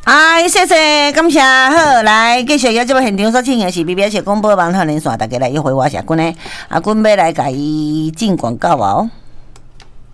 哎，谢谢，感谢，好，来继续邀这位现场所请的是 BBS 广播网台连线，大家来约会我是阿君的，阿君要来甲伊进广告哦。